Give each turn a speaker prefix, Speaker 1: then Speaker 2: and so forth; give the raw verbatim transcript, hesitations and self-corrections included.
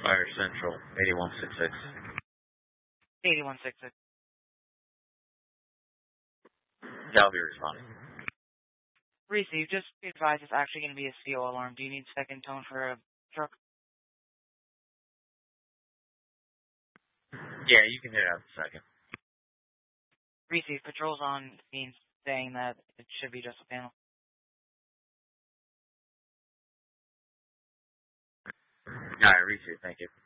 Speaker 1: Fire Central, eighty-one sixty-six.
Speaker 2: eighty-one sixty-six.
Speaker 1: Yeah, I'll be responding.
Speaker 2: Receive, just be advised it's actually going to be a C O alarm. Do you need second tone for a truck?
Speaker 1: Yeah, you can hit out the second.
Speaker 2: Receive, patrol's on scene saying that it should be just a panel.
Speaker 1: Alright, receive, thank you.